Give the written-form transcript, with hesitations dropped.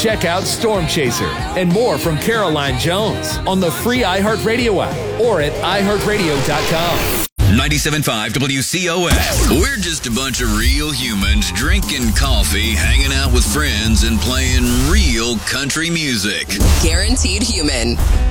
Check out Storm Chaser and more from Caroline Jones on the free iHeartRadio app or at iHeartRadio.com. 97.5 WCOS. We're just a bunch of real humans drinking coffee, hanging out with friends, and playing real country music. Guaranteed Human.